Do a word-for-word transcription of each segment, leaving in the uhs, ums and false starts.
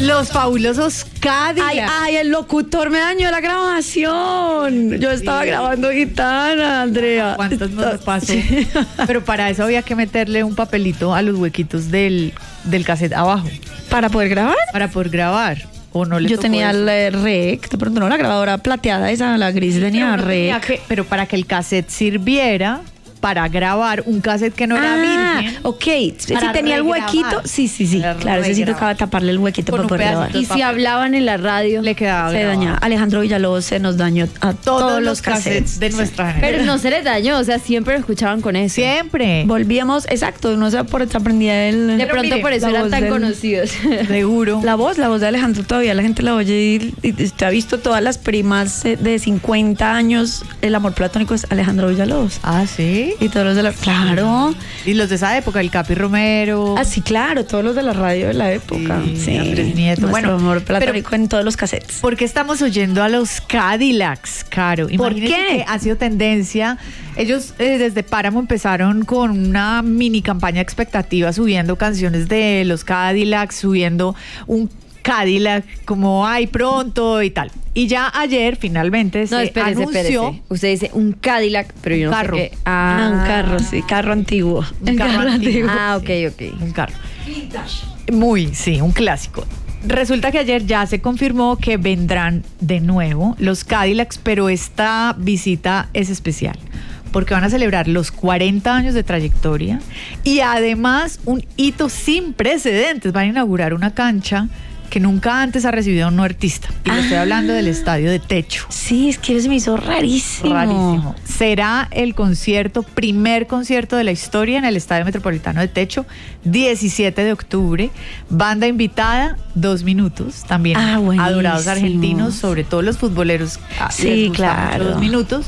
Los fabulosos Cadillacs. Ay, ay, el locutor me dañó la grabación. Yo estaba sí. grabando Gitana, Andrea. ¿Cuántos nos pasó? Sí. Pero para eso había que meterle un papelito a los huequitos del, del cassette abajo. ¿Para poder grabar? Para poder grabar. ¿O no le Yo tenía eso? El rec, de pronto no, la grabadora plateada, esa, la gris, tenía rec. Tenía que, pero para que el cassette sirviera para grabar un cassette que no era ah, virgen. Ok, si tenía el huequito, sí, sí, sí, para claro, ese sí tocaba taparle el huequito para poder grabar. Y si hablaban en la radio, le quedaba se grabado. dañaba. Alejandro Villalobos se nos dañó a todos, todos los, los cassettes, cassettes de nuestra generación. Pero no se les dañó, o sea, siempre lo escuchaban con eso. Siempre. Volvíamos, exacto, no sé por esta aprendida el... De pronto mire, por eso eran tan del, conocidos. Seguro. La voz, la voz de Alejandro todavía la gente la oye y, y usted ha visto todas las primas de cincuenta años, el amor platónico es Alejandro Villalobos. Ah, ¿sí? Y todos los de la... Claro. Y los de esa época, el Capi Romero. Ah, sí, claro, todos los de la radio de la época. Sí, sí. Andrés Nieto. Bueno, amor platónico pero, en todos los cassettes. ¿Por qué estamos oyendo a los Cadillacs, Caro? ¿Por qué? Que ha sido tendencia. Ellos eh, desde Páramo empezaron con una mini campaña de expectativa, subiendo canciones de los Cadillacs, subiendo un Cadillac como ay pronto y tal. Y ya ayer finalmente no, se espérese, anunció. Espérese. Usted dice un Cadillac, pero yo no carro. sé qué. Ah, ah, un carro, sí, carro antiguo. Un carro, carro antiguo. Ah, ok, sí, ok. Un carro. Vintage. Muy, sí, un clásico. Resulta que ayer ya se confirmó que vendrán de nuevo los Cadillacs, pero esta visita es especial porque van a celebrar los cuarenta años de trayectoria y además un hito sin precedentes. Van a inaugurar una cancha que nunca antes ha recibido a un artista. Y ah, le estoy hablando del Estadio de Techo. Sí, es que se me hizo rarísimo. Rarísimo. Será el concierto, primer concierto de la historia en el Estadio Metropolitano de Techo, diecisiete de octubre. Banda invitada, dos minutos. También ah, adorados argentinos, sobre todo los futboleros. Sí, claro. Dos minutos.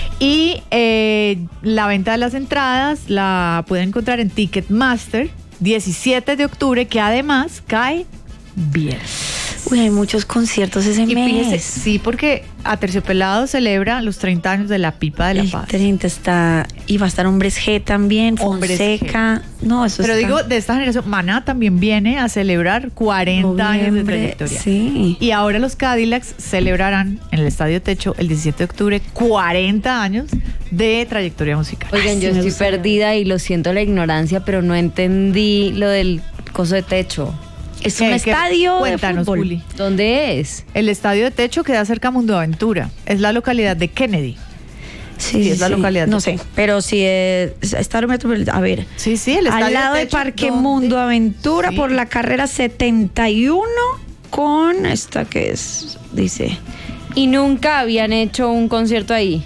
Y eh, la venta de las entradas la pueden encontrar en Ticketmaster, diecisiete de octubre, que además cae viernes. Uy, hay muchos conciertos ese y mes. Fíjese, sí, porque Aterciopelado celebra los treinta años de la Pipa de la el Paz. treinta está, y va a estar Hombres G también, Fonseca. No, eso Pero está. digo, de esta generación, Maná también viene a celebrar cuarenta Noviembre, años de trayectoria. Sí. Y ahora los Cadillacs celebrarán en el Estadio Techo el diecisiete de octubre cuarenta años de trayectoria musical. Oigan, Ay, yo sí estoy perdida y lo siento la ignorancia, pero no entendí lo del coso de techo. Es un estadio Cuéntanos, de fútbol. Juli. ¿Dónde es? El Estadio de Techo queda cerca a Mundo Aventura. Es la localidad de Kennedy. Sí, sí, es la sí. localidad. No sé, pero si es Estadio Metropolitano, a ver. Sí, sí, el Estadio al lado de de Techo, Parque ¿dónde? Mundo Aventura, sí. por la carrera setenta y uno con esta que es, dice. ¿Y nunca habían hecho un concierto ahí?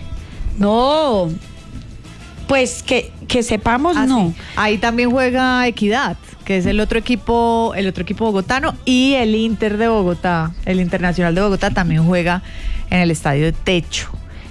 No. Pues que, que sepamos, ah, no. Sí. Ahí también juega Equidad, que es el otro equipo, el otro equipo bogotano, y el Inter de Bogotá, el Internacional de Bogotá también juega en el Estadio de Techo.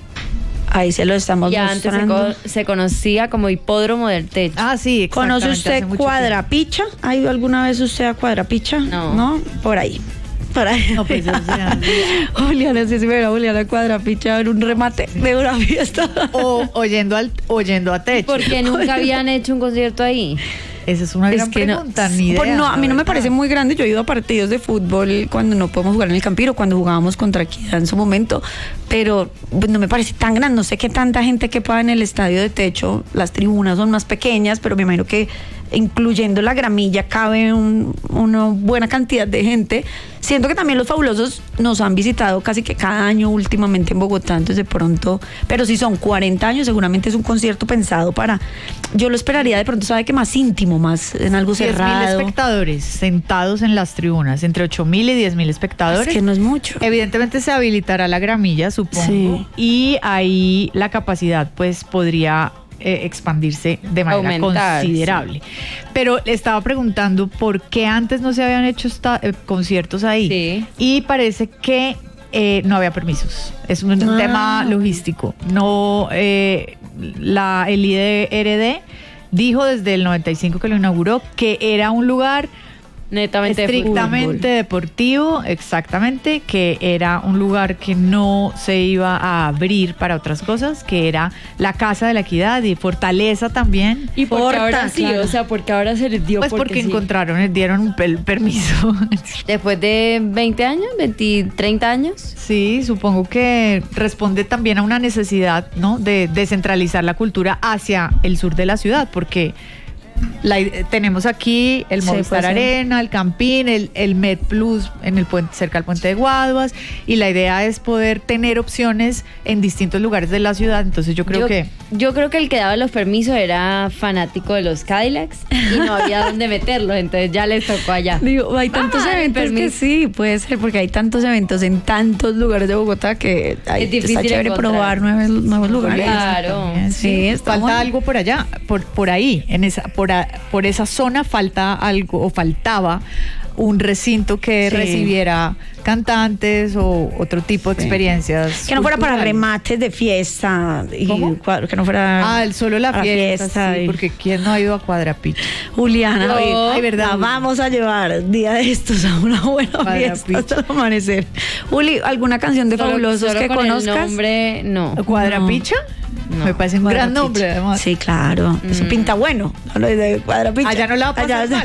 Ahí se lo estamos ya mostrando. antes se, co- se conocía como Hipódromo del Techo. Ah, sí, ¿Conoce usted Cuadrapicha? ¿Ha ido alguna vez usted a Cuadrapicha? No. ¿No? Por ahí. Por ahí. No, pues, o sea, Juliana, si se ve a Juliana Cuadrapicha en un remate de una fiesta. O oyendo, al, oyendo a Techo. ¿Por qué nunca habían hecho un concierto ahí? Esa es una Es gran que pregunta, no, ni idea. pues no, a mí no me verdad. parece muy grande. Yo he ido a partidos de fútbol cuando no podemos jugar en el Campiro, cuando jugábamos contra Equidad en su momento, pero pues, no me parece tan grande. No sé qué tanta gente quepa en el Estadio de Techo. Las tribunas son más pequeñas, pero me imagino que incluyendo la gramilla cabe un, una buena cantidad de gente. Siento que también los fabulosos nos han visitado casi que cada año últimamente en Bogotá, entonces de pronto, pero si son cuarenta años, seguramente es un concierto pensado para, yo lo esperaría de pronto, sabe que más íntimo, más en algo cerrado. diez mil espectadores sentados en las tribunas, entre ocho mil y diez mil espectadores. Es que no es mucho. Evidentemente se habilitará la gramilla, supongo, Sí. y ahí la capacidad pues podría eh, expandirse de manera Aumentar, considerable. Sí. Pero estaba preguntando por qué antes no se habían hecho esta, eh, conciertos ahí. Sí. Y parece que eh, no había permisos. Es un Ah. tema logístico. No, eh, la, el I D R D dijo desde el noventa y cinco que lo inauguró que era un lugar Netamente de estrictamente fútbol. deportivo, exactamente, que era un lugar que no se iba a abrir para otras cosas, que era la Casa de la Equidad y Fortaleza también. Y porque Porta, ahora sí, claro. o sea, porque ahora se les dio Pues porque sí. encontraron, les dieron un pel- permiso. Después de veinte años, veinte, treinta años. Sí, supongo que responde también a una necesidad, ¿no? De descentralizar la cultura hacia el sur de la ciudad, porque la, tenemos aquí el Sí, Movistar puede ser. Arena, el Campín, el, el Med Plus en el puente, cerca al puente de Guaduas, y la idea es poder tener opciones en distintos lugares de la ciudad. Entonces yo creo yo, que yo creo que el que daba los permisos era fanático de los Cadillacs y no había dónde meterlos, entonces ya les tocó allá. Digo, hay tantos Ah, eventos que permiso. sí, puede ser, porque hay tantos eventos en tantos lugares de Bogotá que hay, Es difícil está chévere encontrar. probar nuevos, nuevos lugares. Claro. también, Sí, está falta bueno. algo por allá, por, por ahí, en esa, por, a- por esa zona falta algo, o faltaba un recinto que Sí. recibiera cantantes o otro tipo de Sí. experiencias. Que no fuera para culturales. remates de fiesta. Y ¿Cómo? cuadro, que no fuera. Ah, el solo la para fiesta, sí, y- porque ¿quién no ha ido a Cuadrapiche? Juliana, No. oye, Ay, verdad. la vamos a llevar día de estos a una buena Para fiesta picha. hasta el amanecer. Juli, ¿alguna canción de Solo- Fabulosos solo que con conozcas? el nombre, no. ¿Cuadrapicha? No. Me parece un gran Cuadrapicha. nombre, además. Sí, claro. Eso pinta bueno. Hablo de Cuadrapicha. Allá no la va a pasar Allá, mal.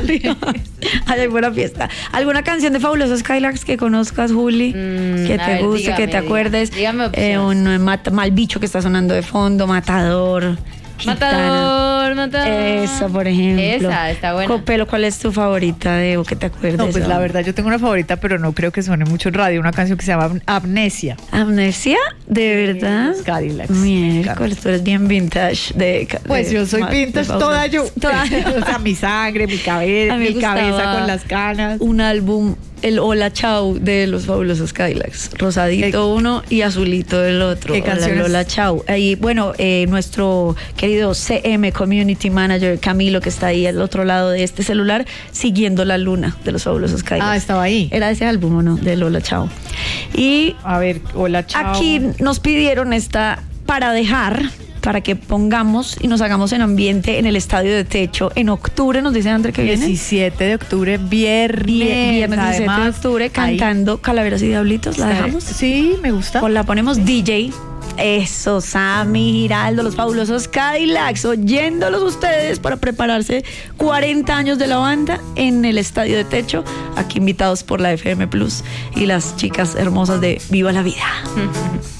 allá hay buena fiesta. ¿Alguna canción de Fabulosos Skylarks que conozcas, Juli? Mm, que a te ver, guste, dígame, que te dígame. acuerdes. Dígame opciones. Eh, un eh, mat- mal bicho que está sonando de fondo, Matador. Gitana. Matador, matador. Esa, por ejemplo. Esa, está buena. Copelo, ¿cuál es tu favorita de o que te acuerdes? No, pues o- la verdad yo tengo una favorita, pero no creo que suene mucho en radio, una canción que se llama Am- Amnesia. ¿Amnesia? ¿De verdad? los Cadillacs. Me Miércoles, tú eres bien vintage. De, ca- Pues de- yo soy ma- de vintage, Fabulosos. toda yo. Toda O sea, mi sangre, mi, cabe- A mí me mi cabeza gustaba con las canas. un álbum, el Hola Chau de los Fabulosos Cadillacs, rosadito uno y azulito el otro. ¿Qué Hola, canciones? Hola Chau. Ahí, bueno, eh, nuestro querido C M Community Manager Camilo, que está ahí al otro lado de este celular, siguiendo la luna de los Fabulosos Cadillacs. Ah, estaba ahí. Era ese álbum, ¿o no? Del Hola Chau. Y A ver, hola, chao. aquí nos pidieron esta para dejar, para que pongamos y nos hagamos en ambiente en el Estadio de Techo en octubre, nos dice André que viene. diecisiete de octubre, viernes. Vie- Viernes diecisiete de Además, octubre ahí cantando Calaveras y Diablitos. ¿La estaré. dejamos? Sí, me gusta. O la ponemos D J. Eso, Sammy, Giraldo, los Fabulosos Cadillacs, oyéndolos ustedes para prepararse cuarenta años de la banda en el Estadio de Techo, aquí invitados por la F M Plus y las chicas hermosas de Viva la Vida.